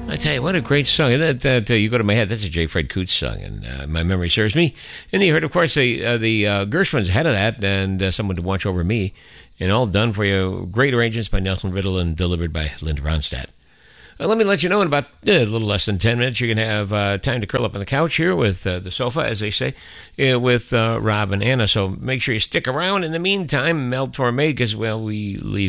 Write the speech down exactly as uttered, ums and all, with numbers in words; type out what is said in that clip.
I tell you, what a great song. That, that uh, You Go to My Head, that's a J. Fred Coots song, and uh, my memory serves me. And you heard, of course, the, uh, the uh, Gershwins ahead of that, and uh, Someone to Watch Over Me, and all done for you. Great arrangements by Nelson Riddle and delivered by Linda Ronstadt. Uh, let me let you know in about uh, a little less than ten minutes, you're going to have uh, time to curl up on the couch here with uh, the sofa, as they say, uh, with uh, Rob and Anna. So make sure you stick around. In the meantime, Mel Torme, because, well, we leave